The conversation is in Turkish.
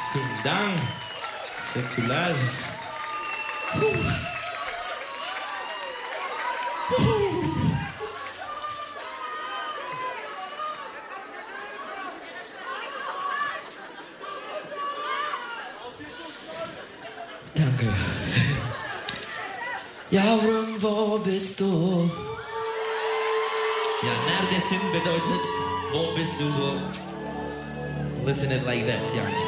Vielen Dank. Teşekkürler. Danke. Yavrum, wo bist du? Ja, neredesin bedeutet, wo bist du so? Listen it like that, yani.